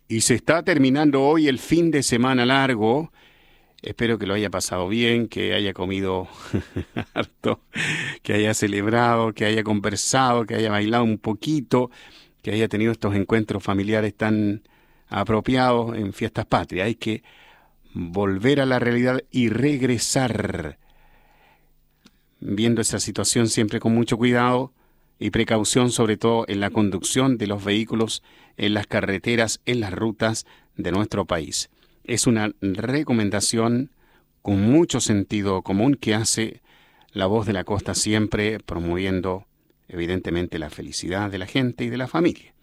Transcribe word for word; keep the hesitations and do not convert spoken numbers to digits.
Y se está terminando hoy el fin de semana largo. Espero que lo haya pasado bien, que haya comido harto, que haya celebrado, que haya conversado, que haya bailado un poquito, que haya tenido estos encuentros familiares tan apropiados en fiestas patrias. Hay que volver a la realidad y regresar, viendo esa situación siempre con mucho cuidado y precaución, sobre todo en la conducción de los vehículos en las carreteras, en las rutas de nuestro país. Es una recomendación con mucho sentido común que hace La Voz de la Costa, siempre promoviendo evidentemente la felicidad de la gente y de la familia.